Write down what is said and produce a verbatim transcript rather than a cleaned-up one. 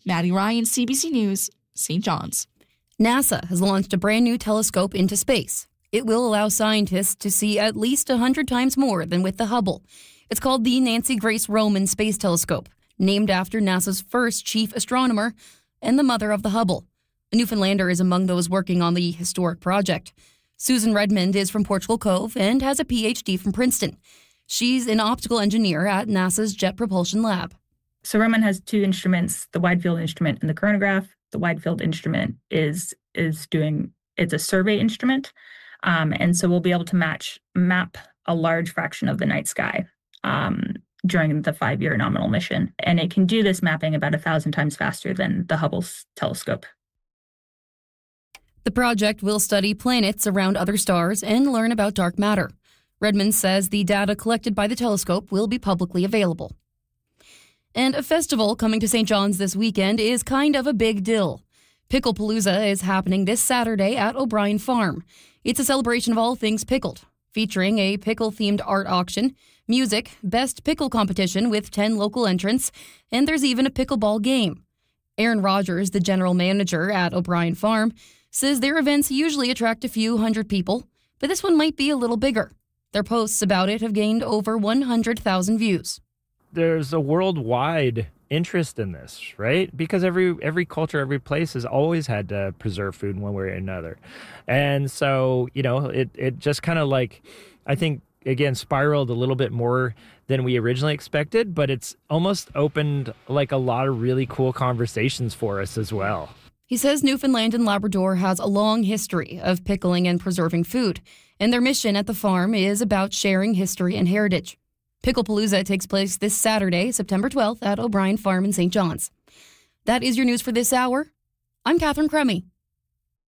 Maddie Ryan, C B C News, Saint John's. NASA has launched a brand new telescope into space. It will allow scientists to see at least one hundred times more than with the Hubble. It's called the Nancy Grace Roman Space Telescope, named after NASA's first chief astronomer and the mother of the Hubble. A Newfoundlander is among those working on the historic project. Susan Redmond is from Portugal Cove and has a P H D from Princeton. She's an optical engineer at NASA's Jet Propulsion Lab. So Roman has two instruments, the wide field instrument and the coronagraph. The wide field instrument is is doing, it's a survey instrument. Um, and so we'll be able to match, map a large fraction of the night sky um, during the five-year nominal mission. And it can do this mapping about a thousand times faster than the Hubble's telescope. The project will study planets around other stars and learn about dark matter. Redmond says the data collected by the telescope will be publicly available. And a festival coming to Saint John's this weekend is kind of a big deal. Picklepalooza is happening this Saturday at O'Brien Farm. It's a celebration of all things pickled, featuring a pickle-themed art auction, music, best pickle competition with ten local entrants, and there's even a pickleball game. Aaron Rogers, the general manager at O'Brien Farm, says their events usually attract a few hundred people, but this one might be a little bigger. Their posts about it have gained over one hundred thousand views. There's a worldwide interest in this, right? Because every every culture, every place has always had to preserve food in one way or another. And so, you know, it, it just kind of like, I think, again, spiraled a little bit more than we originally expected, but it's almost opened like a lot of really cool conversations for us as well. He says Newfoundland and Labrador has a long history of pickling and preserving food, and their mission at the farm is about sharing history and heritage. Picklepalooza takes place this Saturday, September twelfth, at O'Brien Farm in Saint John's. That is your news for this hour. I'm Catherine Crummy.